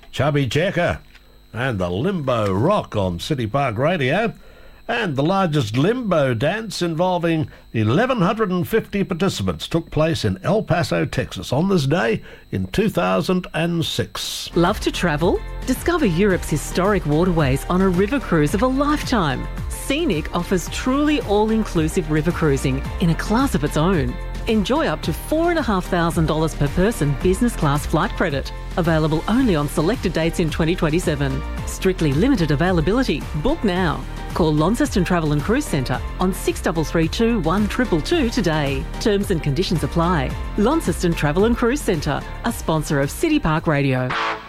Chubby Checker, and the Limbo Rock on City Park Radio. And the largest limbo dance involving 1,150 participants took place in El Paso, Texas on this day in 2006. Love to travel? Discover Europe's historic waterways on a river cruise of a lifetime. Scenic offers truly all-inclusive river cruising in a class of its own. Enjoy up to $4,500 per person business class flight credit. Available only on selected dates in 2027. Strictly limited availability. Book now. Call Launceston Travel and Cruise Centre on 6332 1222 today. Terms and conditions apply. Launceston Travel and Cruise Centre, a sponsor of City Park Radio.